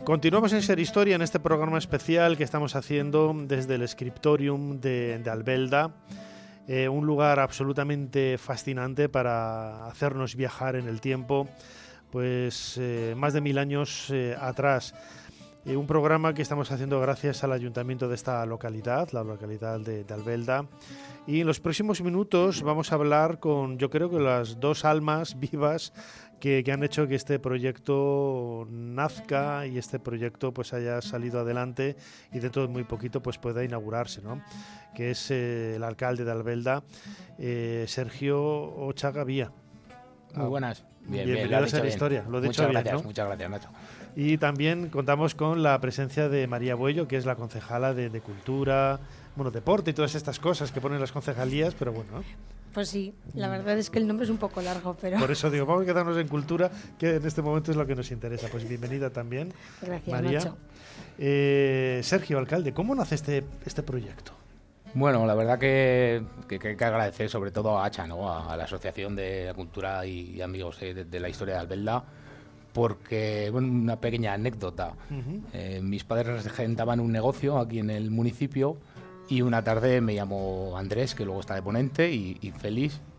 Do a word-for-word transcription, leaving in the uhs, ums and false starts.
Continuamos en Ser Historia, en este programa especial que estamos haciendo desde el Scriptorium de, de Albelda, eh, un lugar absolutamente fascinante para hacernos viajar en el tiempo, pues eh, más de mil años eh, atrás. Eh, un programa que estamos haciendo gracias al ayuntamiento de esta localidad, la localidad de, de Albelda. Y en los próximos minutos vamos a hablar con, yo creo que las dos almas vivas que, que han hecho que este proyecto nazca y este proyecto pues haya salido adelante y dentro de muy poquito pues pueda inaugurarse, ¿no? Que es eh, el alcalde de Albelda, eh, Sergio Ochaga Vía. Muy buenas. Bien, Bienvenido bien, a Ser Historia. Lo he dicho muchas bien, gracias, ¿no? Muchas gracias, Nacho. Y también contamos con la presencia de María Buello, que es la concejala de, de Cultura, bueno, Deporte y todas estas cosas que ponen las concejalías, pero bueno, ¿no? Pues sí, la verdad es que el nombre es un poco largo, pero... Por eso digo, vamos a quedarnos en Cultura, que en este momento es lo que nos interesa. Pues bienvenida también, Gracias, María. Nacho. Eh, Sergio, alcalde, ¿cómo nace este, este proyecto? Bueno, la verdad que, que, que hay que agradecer sobre todo a Hacha, ¿no? A, a la Asociación de la Cultura y, y Amigos eh, de, de la Historia de Albelda, porque, bueno, una pequeña anécdota. Uh-huh. Eh, mis padres regentaban un negocio aquí en el municipio y una tarde me llamó Andrés, que luego está de ponente, y, y Félix,